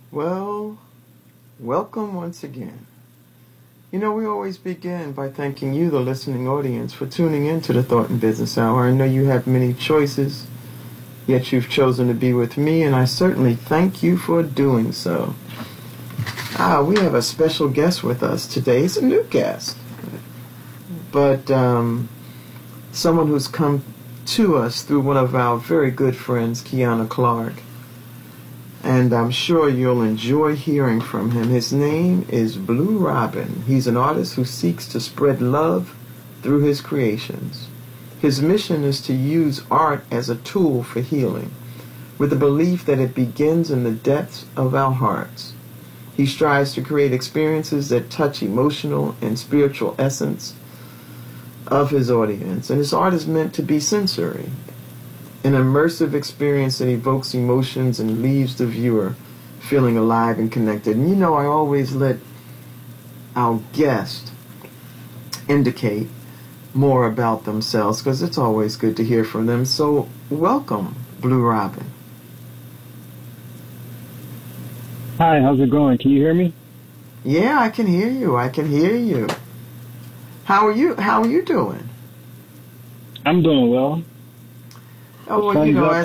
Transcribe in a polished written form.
Well, welcome once again. We always begin by thanking you, the listening audience, for tuning in to the Thought and Business Hour. I know you have many choices, yet you've chosen to be with me, and I certainly thank you for doing so. We have a special guest with us today. It's a new guest, but someone who's come to us through one of our very good friends, Kiana Clark. And I'm sure you'll enjoy hearing from him. His name is Blue Robin. He's an artist who seeks to spread love through his creations. His mission is to use art as a tool for healing, with the belief that it begins in the depths of our hearts. He strives to create experiences that touch emotional and spiritual essence of his audience. And his art is meant to be sensory, an immersive experience that evokes emotions and leaves the viewer feeling alive and connected. And I always let our guest indicate more about themselves because it's always good to hear from them. So, welcome, Blue Robin. Hi, how's it going? Can you hear me? Yeah, I can hear you. How are you doing? I'm doing well. Oh, well,